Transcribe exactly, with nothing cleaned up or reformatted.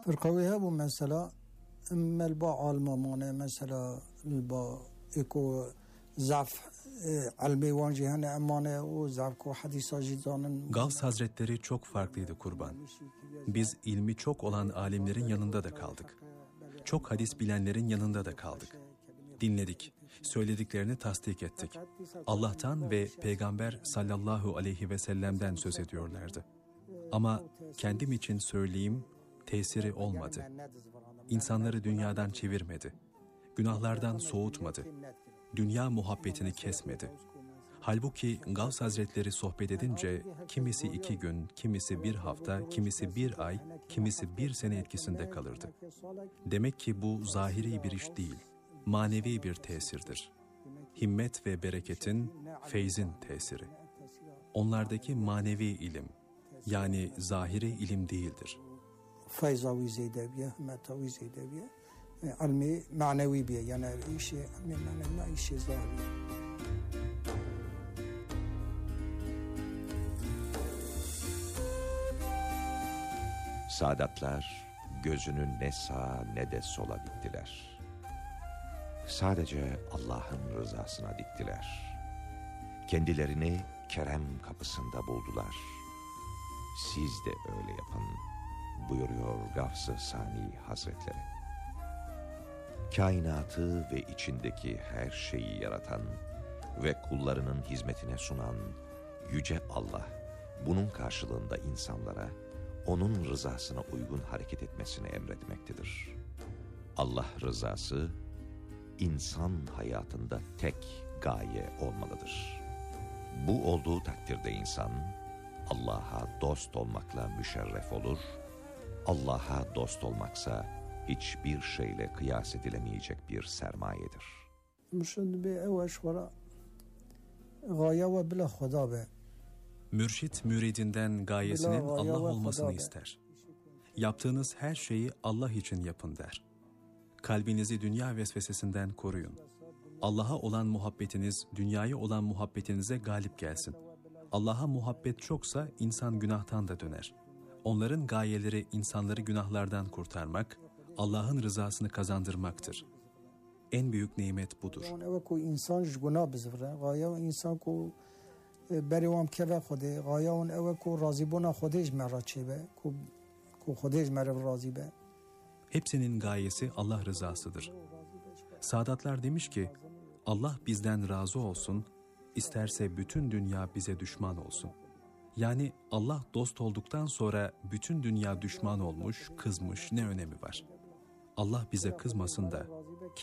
فرقويها بو مثلا اما البا علمانه مثلا البا اكو ضعف علمي وانجهانه امانه و ضعف ko hadis acidanın. Gavs Hazretleri çok farklıydı kurban. Biz ilmi çok olan alimlerin yanında da kaldık. Çok hadis bilenlerin yanında da kaldık. Dinledik, söylediklerini tasdik ettik. Allah'tan ve Peygamber sallallahu aleyhi ve sellem'den söz ediyorlardı. Ama kendim için söyleyeyim, tesiri olmadı. İnsanları dünyadan çevirmedi. Günahlardan soğutmadı. Dünya muhabbetini kesmedi. Halbuki Gavs Hazretleri sohbet edince kimisi iki gün, kimisi bir hafta, kimisi bir ay, kimisi bir sene etkisinde kalırdı. Demek ki bu zahiri bir iş değil, manevi bir tesirdir. Himmet ve bereketin, feyzin tesiri. Onlardaki manevi ilim, yani zahiri ilim değildir. Feyzavi zeydebiye, himmetavi zeydebiye, ilmi manevi biye, yani işi, ilmi manevi, işi zahiri. Sadatlar gözünü ne sağa ne de sola diktiler. Sadece Allah'ın rızasına diktiler. Kendilerini kerem kapısında buldular. Siz de öyle yapın buyuruyor Gavs-ı Sani Hazretleri. Kainatı ve içindeki her şeyi yaratan ve kullarının hizmetine sunan Yüce Allah, bunun karşılığında insanlara onun rızasına uygun hareket etmesini emretmektedir. Allah rızası, insan hayatında tek gaye olmalıdır. Bu olduğu takdirde insan, Allah'a dost olmakla müşerref olur, Allah'a dost olmaksa hiçbir şeyle kıyas edilemeyecek bir sermayedir. Mürşit müridinden gayesinin Allah olmasını ister. Yaptığınız her şeyi Allah için yapın der. Kalbinizi dünya vesvesesinden koruyun. Allah'a olan muhabbetiniz, dünyaya olan muhabbetinize galip gelsin. Allah'a muhabbet çoksa insan günahtan da döner. Onların gayeleri insanları günahlardan kurtarmak, Allah'ın rızasını kazandırmaktır. En büyük nimet budur. بریوام که و خوده غایان اوه کو راضی بنا خودش مراچه به کو کو خودش مرا راضی به. Hepsinin gayesi Allah rızasıdır. Sadatlar demiş ki, Allah bizden razı olsun, isterse bütün dünya bize düşman olsun. Yani Allah dost olduktan sonra bütün dünya düşman olmuş, kızmış, ne önemi var? Allah bize kızmasın da